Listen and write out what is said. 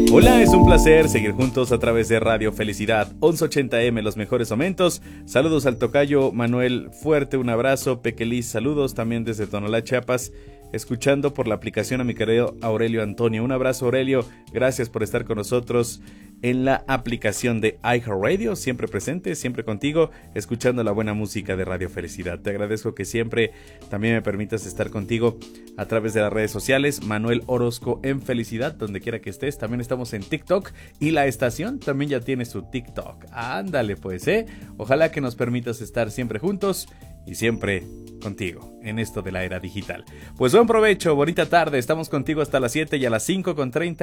Hola, es un placer seguir juntos a través de Radio Felicidad 1180M, los mejores momentos. Saludos al tocayo Manuel Fuerte, un abrazo. Pequelis, saludos también desde Tonalá, Chiapas, escuchando por la aplicación a mi querido Aurelio Antonio. Un abrazo, Aurelio, gracias por estar con nosotros en la aplicación de iHeartRadio, siempre presente, siempre contigo, escuchando la buena música de Radio Felicidad. Te agradezco que siempre también me permitas estar contigo a través de las redes sociales. Manuel Orozco en Felicidad, donde quiera que estés. También estamos en TikTok y la estación también ya tiene su TikTok. Ándale pues, ojalá que nos permitas estar siempre juntos y siempre contigo en esto de la era digital. Pues buen provecho, bonita tarde, estamos contigo hasta las 7 y a las 5:30